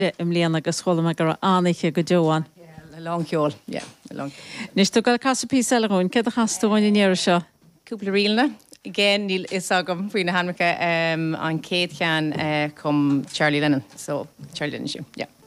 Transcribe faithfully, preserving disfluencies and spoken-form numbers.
im líana agus chola me gur anaiche go Joan. Long ceol, yeah, long. Nis tú gal casa pí selarún, ce a chaúin in éir seo? Cúpla rialna. Again, níl is agam faoina hanracha um, an céad chean uh, cum Charlie Lennon. So, Charlie Lennon siú, yeah.